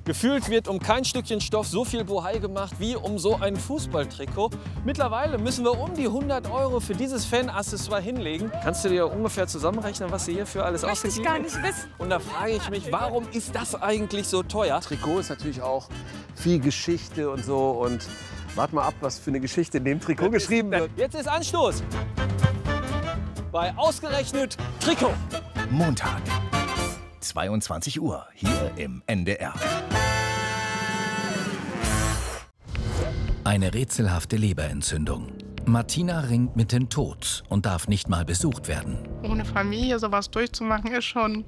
Gefühlt wird um kein Stückchen Stoff so viel Bohai gemacht wie um so ein Fußballtrikot. Mittlerweile müssen wir um die 100 € für dieses Fan-Accessoire hinlegen. Kannst du dir ungefähr zusammenrechnen, was sie hier für alles ausgegeben haben? Möchte ich gar nicht wissen. Und da frage ich mich, warum ist das eigentlich so teuer? Trikot ist natürlich auch viel Geschichte und so. Und warte mal ab, was für eine Geschichte in dem Trikot geschrieben wird. Jetzt ist Anstoß bei Ausgerechnet Trikot. Montag, 22 Uhr, hier im NDR. Eine rätselhafte Leberentzündung. Martina ringt mit dem Tod und darf nicht mal besucht werden. Ohne Familie sowas durchzumachen, ist schon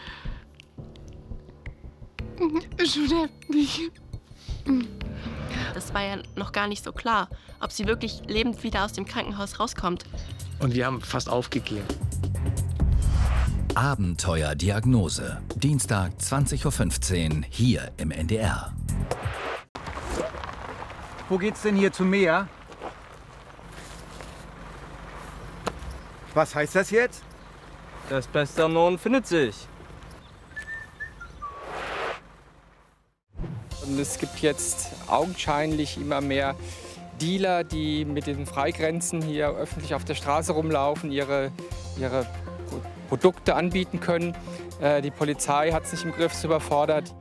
heftig. Das war ja noch gar nicht so klar, ob sie wirklich lebend wieder aus dem Krankenhaus rauskommt. Und wir haben fast aufgegeben. Abenteuerdiagnose. Dienstag, 20:15 Uhr, hier im NDR. Wo geht's denn hier zum Meer? Was heißt das jetzt? Das Beste am Norden findet sich. Und es gibt jetzt augenscheinlich immer mehr Dealer, die mit den Freigrenzen hier öffentlich auf der Straße rumlaufen, ihre Produkte anbieten können. Die Polizei hat es nicht im Griff, ist überfordert.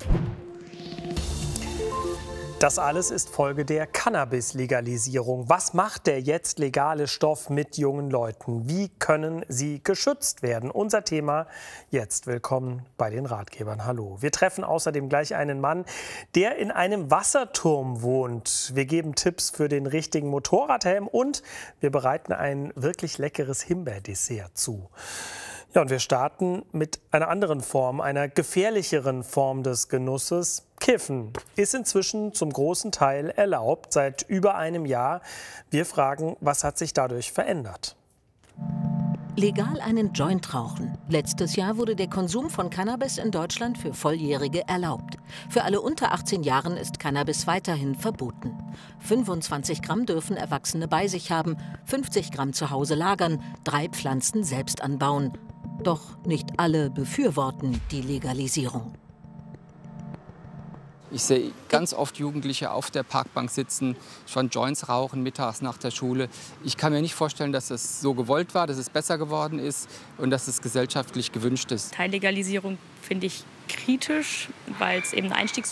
Das alles ist Folge der Cannabis-Legalisierung. Was macht der jetzt legale Stoff mit jungen Leuten? Wie können sie geschützt werden? Unser Thema jetzt. Willkommen bei den Ratgebern. Hallo. Wir treffen außerdem gleich einen Mann, der in einem Wasserturm wohnt. Wir geben Tipps für den richtigen Motorradhelm und wir bereiten ein wirklich leckeres Himbeerdessert zu. Ja, und wir starten mit einer anderen Form, einer gefährlicheren Form des Genusses. Kiffen ist inzwischen zum großen Teil erlaubt, seit über einem Jahr. Wir fragen, was hat sich dadurch verändert? Legal einen Joint rauchen. Letztes Jahr wurde der Konsum von Cannabis in Deutschland für Volljährige erlaubt. Für alle unter 18 Jahren ist Cannabis weiterhin verboten. 25 Gramm dürfen Erwachsene bei sich haben, 50 Gramm zu Hause lagern, 3 Pflanzen selbst anbauen. Doch nicht alle befürworten die Legalisierung. Ich sehe ganz oft Jugendliche auf der Parkbank sitzen, schon Joints rauchen, mittags nach der Schule. Ich kann mir nicht vorstellen, dass es so gewollt war, dass es besser geworden ist und dass es gesellschaftlich gewünscht ist. Teillegalisierung finde ich kritisch, weil es eben eine